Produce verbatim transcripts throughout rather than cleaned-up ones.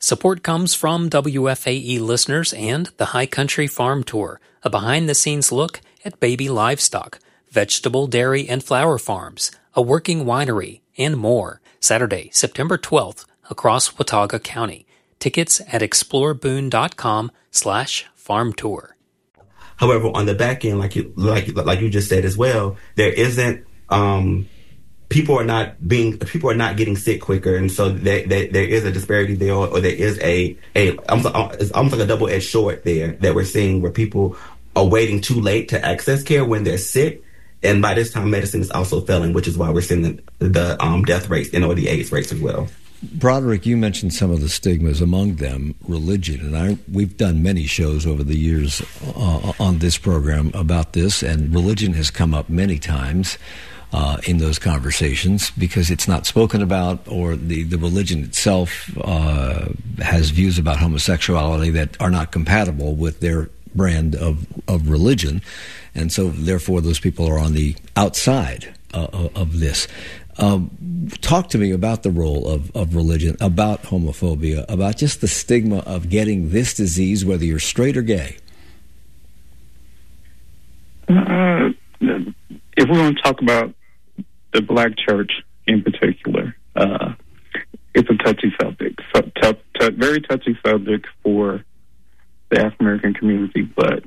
Support comes from W F A E listeners and the High Country Farm Tour, a behind-the-scenes look at baby livestock, vegetable, dairy, and flower farms, a working winery, and more. Saturday, September twelfth, across Watauga County. Tickets at exploreboone.com slash farm tour. However, on the back end, like you, like, like you just said as well, there isn't, um, people are not being, people are not getting sick quicker. And so there, there, there is a disparity there, or there is a, a, it's almost like a double-edged sword there that we're seeing, where people are waiting too late to access care when they're sick. And by this time, medicine is also failing, which is why we're seeing the, the um, death rates and or the AIDS rates as well. Broderick, you mentioned some of the stigmas, among them religion, and I we've done many shows over the years uh, on this program about this, and religion has come up many times uh, in those conversations because it's not spoken about, or the, the religion itself uh, has views about homosexuality that are not compatible with their brand of, of religion, and so therefore those people are on the outside uh, of this. Um, talk to me about the role of, of religion, about homophobia, about just the stigma of getting this disease, whether you're straight or gay. Uh, if we're going to talk about the black church in particular, uh, it's a touchy subject, so, t- t- very touchy subject for the African American community, but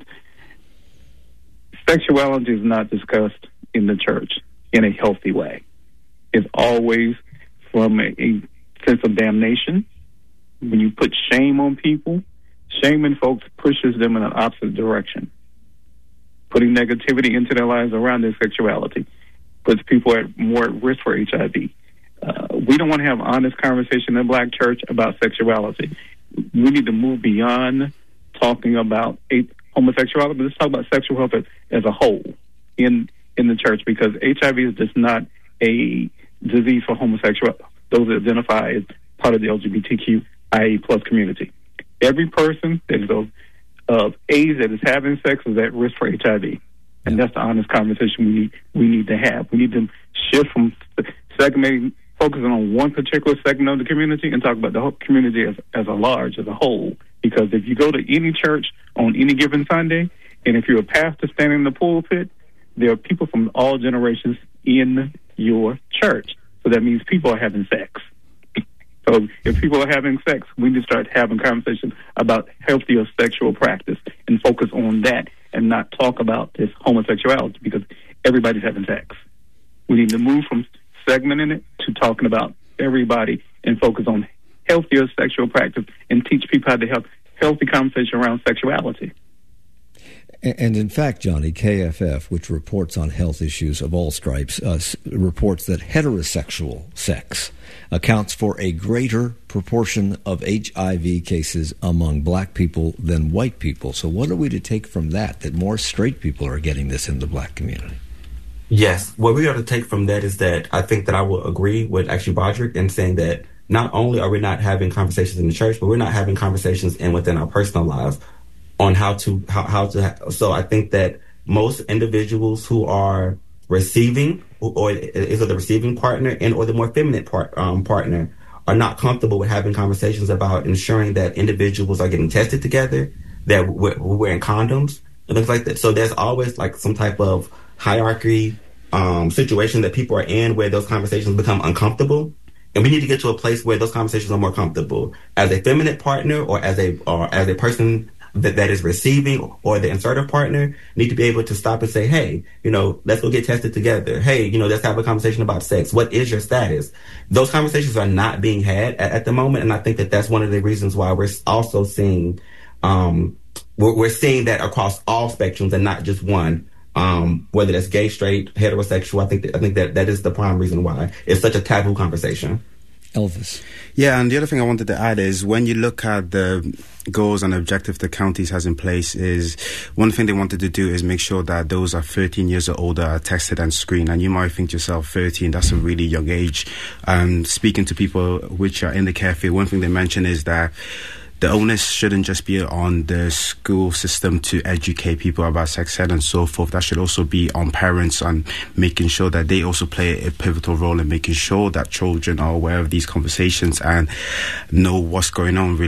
sexuality is not discussed in the church in a healthy way. It's always from a, a sense of damnation. When you put shame on people, shaming folks pushes them in an opposite direction. Putting negativity into their lives around their sexuality puts people at more at risk for H I V. Uh, we don't want to have honest conversation in the black church about sexuality. We need to move beyond talking about a, homosexuality, but let's talk about sexual health as, as a whole in in the church, because H I V is just not a disease for homosexual, those that identify as part of the L G B T Q I A plus community. Every person that is of, of age that is having sex is at risk for H I V. And that's the honest conversation we need, we need to have. We need to shift from segmenting, focusing on one particular segment of the community and talk about the whole community as, as a large, as a whole. Because if you go to any church on any given Sunday, and if you're a pastor standing in the pulpit, there are people from all generations in your church. So that means people are having sex. So if people are having sex, we need to start having conversations about healthier sexual practice and focus on that and not talk about this homosexuality, because everybody's having sex. We need to move from segmenting it to talking about everybody and focus on healthier sexual practice and teach people how to have healthy conversation around sexuality. And in fact, Johnny, K F F, which reports on health issues of all stripes, uh, reports that heterosexual sex accounts for a greater proportion of H I V cases among black people than white people. So what are we to take from that, that more straight people are getting this in the black community? Yes. What we ought to take from that is that I think that I will agree with actually Broderick in saying that not only are we not having conversations in the church, but we're not having conversations in within our personal lives on how to, how, how to, so I think that most individuals who are receiving, or is it the receiving partner and or the more feminine part, um, partner, are not comfortable with having conversations about ensuring that individuals are getting tested together, that we're, we're wearing condoms, and things like that. So there's always like some type of hierarchy, um, situation that people are in where those conversations become uncomfortable. And we need to get to a place where those conversations are more comfortable. As a feminine partner or as a, or as a person that, that is receiving, or the insertive partner, need to be able to stop and say, hey, you know, let's go get tested together. Hey, you know, let's have a conversation about sex. What is your status? Those conversations are not being had at, at the moment. And I think that that's one of the reasons why we're also seeing, um, we're, we're seeing that across all spectrums and not just one. Um, whether that's gay, straight, heterosexual, I think that, I think that that is the prime reason why it's such a taboo conversation. Elvis. Yeah, and the other thing I wanted to add is when you look at the goals and objectives the counties has in place, is one thing they wanted to do is make sure that those are thirteen years or older are tested and screened. And you might think to yourself, thirteen, that's a really young age. And speaking to people which are in the care field, one thing they mention is that the onus shouldn't just be on the school system to educate people about sex ed and so forth. That should also be on parents and making sure that they also play a pivotal role in making sure that children are aware of these conversations and know what's going on really.